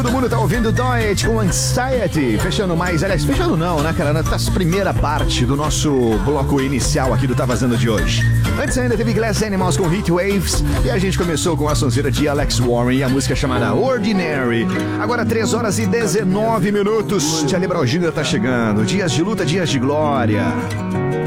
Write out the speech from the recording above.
Todo mundo tá ouvindo Deutsch com Anxiety, fechando mais, aliás, fechando não, né, cara, nessa primeira parte do nosso bloco inicial aqui do Tá Vazando de hoje. Antes ainda teve Glass Animals com Heat Waves e a gente começou com a sonzeira de Alex Warren e a música chamada Ordinary. Agora 3 horas e 19 minutos, Tia Lebralgina tá chegando, dias de luta, dias de glória.